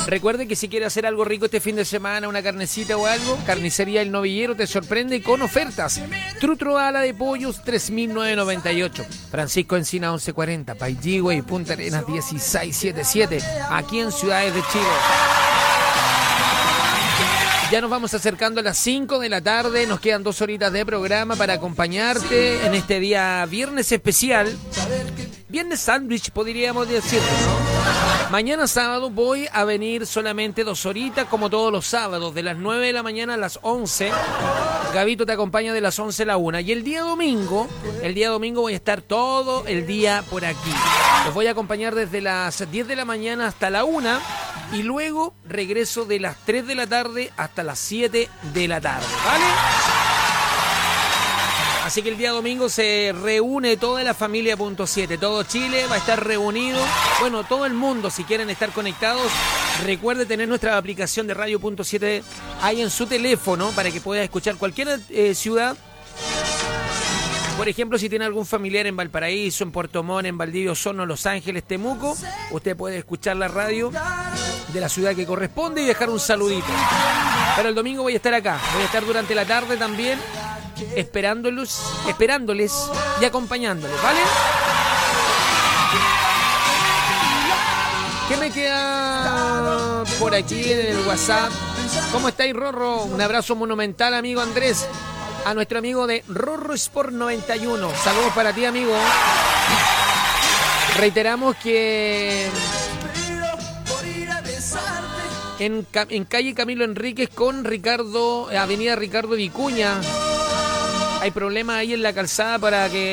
Recuerde que si quiere hacer algo rico este fin de semana, una carnecita o algo, Carnicería El Novillero te sorprende con ofertas. Trutro ala de pollos, 3.998. Francisco Encina, 1140. Pailligüe y Punta Arenas, 1677. Aquí en Ciudades de Chile. Ya nos vamos acercando a las 5 de la tarde. Nos quedan 2 horitas de programa para acompañarte en este día viernes especial. Viernes sándwich, podríamos decirlo, ¿no? Mañana sábado voy a venir solamente 2 horitas, como todos los sábados, de las 9 de la mañana a las 11. Gabito te acompaña de las 11 a la 1. Y el día domingo voy a estar todo el día por aquí. Los voy a acompañar desde las 10 de la mañana hasta la 1. Y luego regreso de las 3 de la tarde hasta las 7 de la tarde, ¿vale? Así que el día domingo se reúne toda la familia Punto 7. Todo Chile va a estar reunido. Bueno, todo el mundo, si quieren estar conectados, recuerde tener nuestra aplicación de Radio Punto 7 ahí en su teléfono para que pueda escuchar cualquier ciudad. Por ejemplo, si tiene algún familiar en Valparaíso, en Puerto Montt, en Valdivia, Osorno, Los Ángeles, Temuco, usted puede escuchar la radio de la ciudad que corresponde y dejar un saludito. Pero el domingo voy a estar acá, voy a estar durante la tarde también, esperándoles y acompañándoles, ¿vale? ¿Qué me queda por aquí en el WhatsApp? ¿Cómo estáis, Rorro? Un abrazo monumental, amigo Andrés. A nuestro amigo de Rorro Sport 91. Saludos para ti, amigo. Reiteramos que en calle Camilo Enríquez con avenida Ricardo Vicuña, hay problemas ahí en la calzada para que